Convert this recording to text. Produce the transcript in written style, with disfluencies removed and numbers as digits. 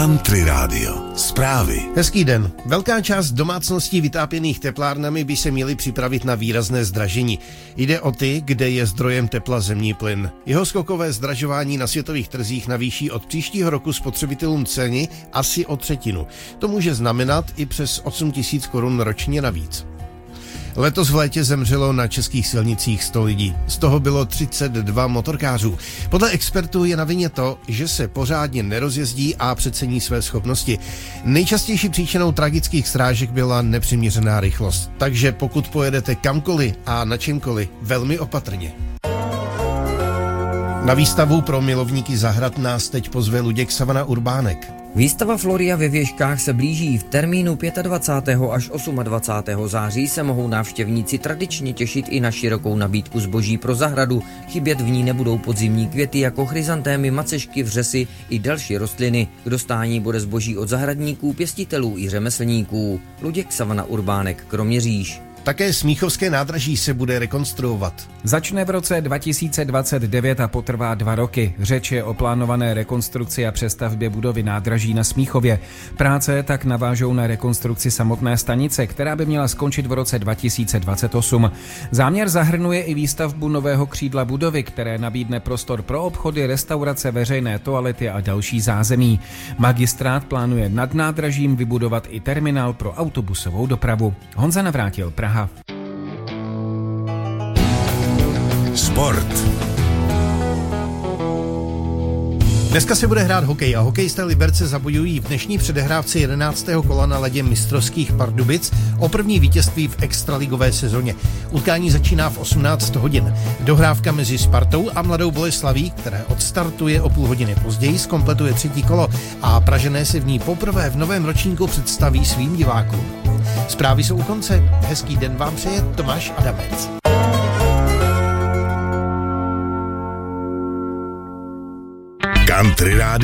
Country Radio. Zprávy. Hezký den. Velká část domácností vytápěných teplárnami by se měly připravit na výrazné zdražení. Jde o ty, kde je zdrojem tepla zemní plyn. Jeho skokové zdražování na světových trzích navýší od příštího roku spotřebitelům ceny asi o třetinu. To může znamenat i přes 8 000 korun ročně navíc. Letos v létě zemřelo na českých silnicích 100 lidí. Z toho bylo 32 motorkářů. Podle expertů je na vině to, že se pořádně nerozjezdí a přecení své schopnosti. Nejčastější příčinou tragických srážek byla nepřiměřená rychlost. Takže pokud pojedete kamkoliv a na čemkoliv, velmi opatrně. Na výstavu pro milovníky zahrad nás teď pozve Luděk Savana Urbánek. Výstava Floria ve Věžkách se blíží. V termínu 25. až 28. září se mohou návštěvníci tradičně těšit i na širokou nabídku zboží pro zahradu. Chybět v ní nebudou podzimní květy jako chryzantémy, macešky, vřesy i další rostliny. K dostání bude zboží od zahradníků, pěstitelů i řemeslníků. Luděk Savana Urbánek, Kroměříž. Také Smíchovské nádraží se bude rekonstruovat. Začne v roce 2029 a potrvá 2 roky. Řeč je o plánované rekonstrukci a přestavbě budovy nádraží na Smíchově. Práce tak navážou na rekonstrukci samotné stanice, která by měla skončit v roce 2028. Záměr zahrnuje i výstavbu nového křídla budovy, které nabídne prostor pro obchody, restaurace, veřejné toalety a další zázemí. Magistrát plánuje nad nádražím vybudovat i terminál pro autobusovou dopravu. Honza Navrátil, Praha. Sport. Dneska se bude hrát hokej a hokejisté Liberce zabojují v dnešní předehrávce 11. kola na ledě mistrovských Pardubic o první vítězství v extraligové sezóně. Utkání začíná v 18 hodin. Dohrávka mezi Spartou a Mladou Boleslaví, které odstartuje o půl hodiny později, zkompletuje 3. kolo a Pražané se v ní poprvé v novém ročníku představí svým divákům. Zprávy jsou u konce. Hezký den vám přeje Tomáš Adamec. Country Radio.